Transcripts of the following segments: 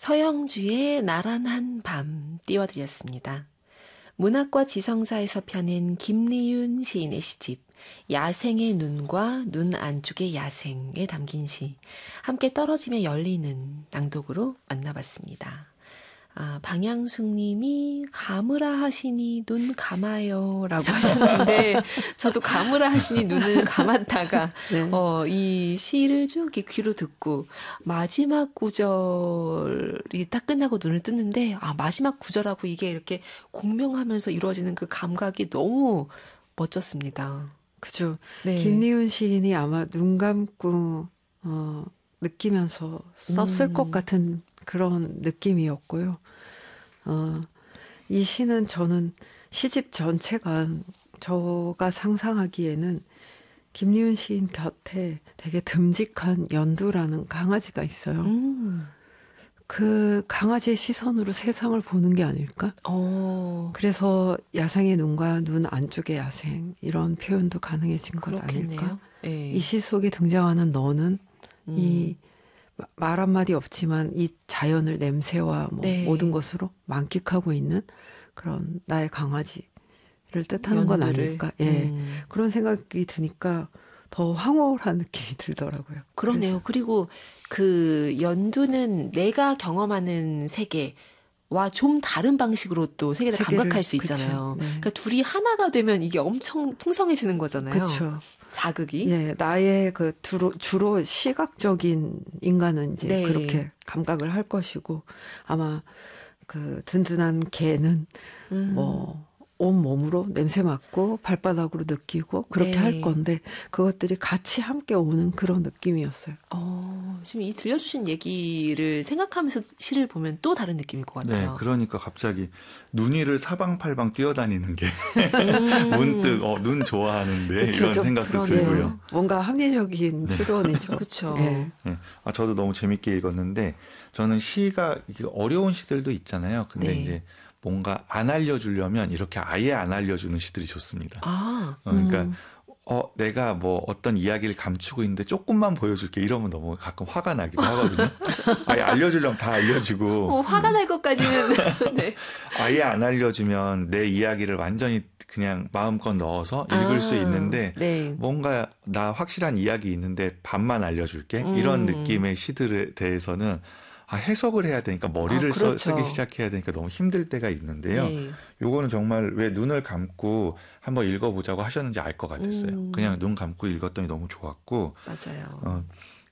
서영주의 나란한 밤 띄워드렸습니다. 문학과 지성사에서 펴낸 김리윤 시인의 시집 야생의 눈과 눈 안쪽의 야생에 담긴 시 함께 떨어지며 열리는 낭독으로 만나봤습니다. 방향숙 님이 감으라 하시니 눈 감아요 라고 하셨는데 저도 감으라 하시니 눈을 감았다가 네. 이 시를 쭉 이렇게 귀로 듣고 마지막 구절이 딱 끝나고 눈을 뜨는데 마지막 구절하고 이게 이렇게 공명하면서 이루어지는 그 감각이 너무 멋졌습니다. 그죠. 네. 김리훈 시인이 아마 눈 감고 느끼면서 썼을 것 같은 그런 느낌이었고요. 이 시는 저는 시집 전체가 저가 상상하기에는 김리훈 시인 곁에 되게 듬직한 연두라는 강아지가 있어요. 그 강아지의 시선으로 세상을 보는 게 아닐까? 그래서 야생의 눈과 눈 안쪽의 야생 이런 표현도 가능해진 것 아닐까? 네. 이 시 속에 등장하는 너는 이 말 한마디 없지만 이 자연을 냄새와 네. 모든 것으로 만끽하고 있는 그런 나의 강아지를 뜻하는 건 아닐까. 예. 그런 생각이 드니까 더 황홀한 느낌이 들더라고요. 그러네요. 그리고 그 연두는 내가 경험하는 세계와 좀 다른 방식으로 또 세계를 감각할 수 있잖아요. 네. 그러니까 둘이 하나가 되면 이게 엄청 풍성해지는 거잖아요. 그렇죠. 자극이. 예, 나의 그 주로 시각적인 인간은 이제 네. 그렇게 감각을 할 것이고 아마 그 든든한 개는 온 몸으로 냄새 맡고 발바닥으로 느끼고 그렇게 네. 할 건데 그것들이 같이 함께 오는 그런 느낌이었어요. 지금 이 들려주신 얘기를 생각하면서 시를 보면 또 다른 느낌일 것 같아요. 네, 그러니까 갑자기 눈이를 사방팔방 뛰어다니는 게 문득 눈 좋아하는데 그쵸, 이런 생각도 그러네요. 들고요. 뭔가 합리적인 추론이죠. 그렇죠. 네. 네. 저도 너무 재밌게 읽었는데 저는 시가 이게 어려운 시들도 있잖아요. 근데 네. 이제 뭔가 안 알려주려면 이렇게 아예 안 알려주는 시들이 좋습니다. 그러니까 내가 뭐 어떤 이야기를 감추고 있는데 조금만 보여줄게 이러면 너무 가끔 화가 나기도 하거든요. 아예 알려주려면 다 알려주고 화가 날 것까지는 네. 아예 안 알려주면 내 이야기를 완전히 그냥 마음껏 넣어서 읽을 수 있는데 네. 뭔가 나 확실한 이야기 있는데 반만 알려줄게 이런 느낌의 시들에 대해서는 해석을 해야 되니까 머리를 그렇죠. 쓰기 시작해야 되니까 너무 힘들 때가 있는데요. 네. 요거는 정말 왜 눈을 감고 한번 읽어보자고 하셨는지 알 것 같았어요. 그냥 눈 감고 읽었더니 너무 좋았고 맞아요.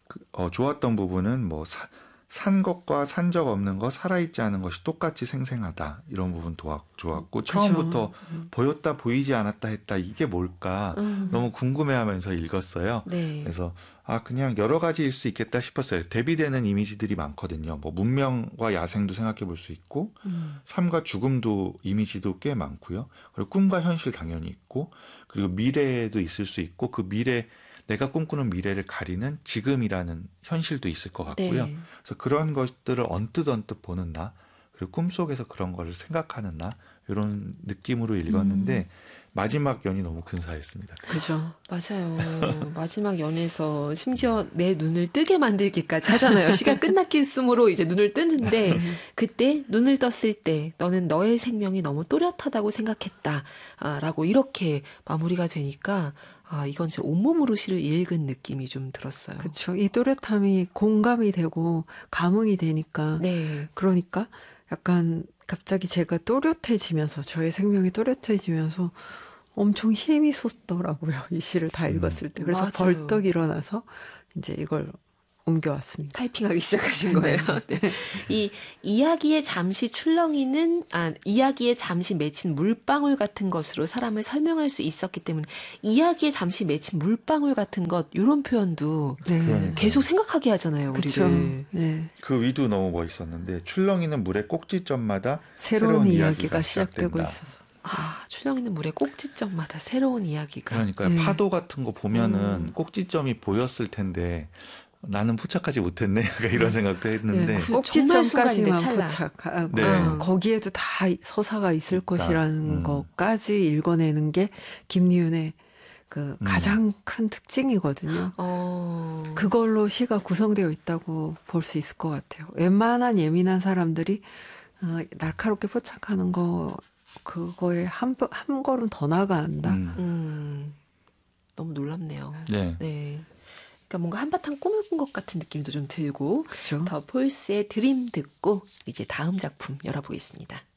좋았던 부분은 뭐 산 것과 산 적 없는 것, 살아있지 않은 것이 똑같이 생생하다. 이런 부분 좋았고 처음부터 보였다 보이지 않았다 했다. 이게 뭘까 너무 궁금해하면서 읽었어요. 네. 그래서 그냥 여러 가지일 수 있겠다 싶었어요. 대비되는 이미지들이 많거든요. 뭐 문명과 야생도 생각해 볼 수 있고 삶과 죽음도 이미지도 꽤 많고요. 그리고 꿈과 현실 당연히 있고 그리고 미래도 있을 수 있고 그 미래 내가 꿈꾸는 미래를 가리는 지금이라는 현실도 있을 것 같고요. 네. 그래서 그런 것들을 언뜻 보는 나 그리고 꿈속에서 그런 거를 생각하는 나 이런 느낌으로 읽었는데 마지막 연이 너무 근사했습니다. 그죠. 맞아요. 마지막 연에서 심지어 내 눈을 뜨게 만들기까지 하잖아요. 시간 끝났겠으므로 이제 눈을 뜨는데 그때 눈을 떴을 때 너는 너의 생명이 너무 또렷하다고 생각했다. 라고 이렇게 마무리가 되니까 이건 진짜 온몸으로 시를 읽은 느낌이 좀 들었어요. 그렇죠. 이 또렷함이 공감이 되고 감흥이 되니까 네. 그러니까 약간 갑자기 제가 또렷해지면서 저의 생명이 또렷해지면서 엄청 힘이 솟더라고요. 이 시를 다 읽었을 때. 그래서 맞아요. 벌떡 일어나서 이제 이걸 옮겨왔습니다. 타이핑하기 시작하신 거예요. 네. 이 이야기에 잠시 출렁이는 이야기에 잠시 맺힌 물방울 같은 것으로 사람을 설명할 수 있었기 때문에 이야기에 잠시 맺힌 물방울 같은 것 이런 표현도 네. 계속 생각하게 하잖아요. 그쵸. 우리를. 네. 그 위도 너무 멋있었는데 출렁이는 물의 꼭지점마다 새로운 이야기가 시작되고 있어서. 출렁이는 물의 꼭지점마다 새로운 이야기가. 그러니까 파도 같은 거 보면은 꼭지점이 보였을 텐데 나는 포착하지 못했네. 이런 생각도 했는데. 네, 꼭지점까지만 찰나. 포착하고 네. 거기에도 다 서사가 있을 그러니까, 것이라는 것까지 읽어내는 게 김리윤의 그 가장 큰 특징이거든요. 그걸로 시가 구성되어 있다고 볼 수 있을 것 같아요. 웬만한 예민한 사람들이 날카롭게 포착하는 그거에 한 걸음 더 나아간다. 너무 놀랍네요. 네. 네. 그러니까 뭔가 한바탕 꾸며본 것 같은 느낌도 좀 들고 그렇죠. 더 폴스의 드림 듣고 이제 다음 작품 열어보겠습니다.